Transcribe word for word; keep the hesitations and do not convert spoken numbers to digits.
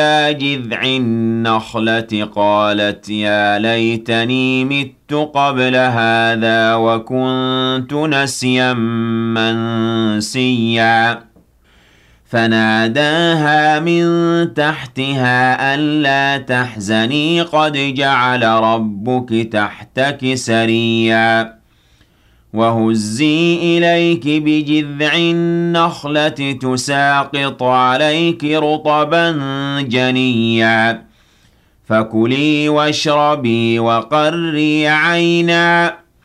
جذع النخلة قالت يا ليتني مت قبل هذا وكنت نسيا منسيا فناداها من تحتها ألا تحزني قد جعل ربك تحتك سريا وهزي إليك بجذع النخلة تساقط عليك رطبا جنيا فكلي واشربي وقري عينا